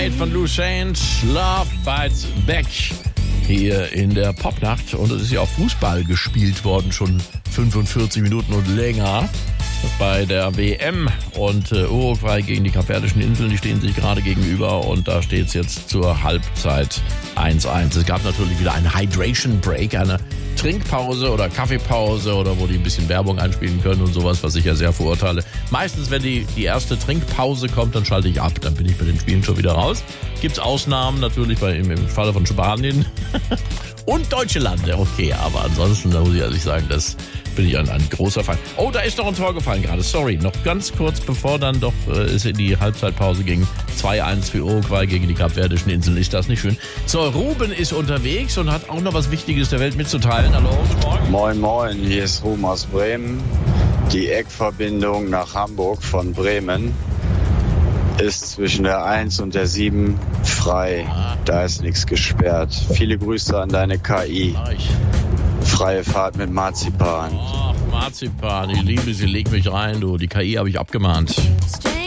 Tonight von Lou Saint, Love Bites Back hier in der Popnacht. Und es ist ja auch Fußball gespielt worden, schon 45 Minuten und länger bei der WM. Und Uruguay gegen die Kapverdischen Inseln, die stehen sich gerade gegenüber und da steht es jetzt zur Halbzeit 1-1. Es gab natürlich wieder einen Hydration Break, eine Trinkpause oder Kaffeepause oder wo die ein bisschen Werbung einspielen können und sowas, was ich ja sehr verurteile. Meistens, wenn die erste Trinkpause kommt, dann schalte ich ab, dann bin ich bei den Spielen schon wieder raus. Gibt's Ausnahmen natürlich im Falle von Spanien und deutsche Lande, okay, aber ansonsten da muss ich ehrlich sagen, das bin ich ein großer Fan. Oh, da ist noch ein Tor gefallen gerade, sorry, noch ganz kurz bevor dann doch es in die Halbzeitpause ging. 2-1 für Uruguay gegen die Kapverdischen Inseln, ist das nicht schön? So, Ruben ist unterwegs und hat auch noch was Wichtiges der Welt mitzuteilen. Hallo, guten Morgen. Moin, moin, hier ist Ruben aus Bremen. Die Eckverbindung nach Hamburg von Bremen ist zwischen der 1 und der 7 frei. Da ist nichts gesperrt. Viele Grüße an deine KI. Freie Fahrt mit Marzipan. Ach, Marzipan, ich liebe sie, leg mich rein, du. Die KI habe ich abgemahnt.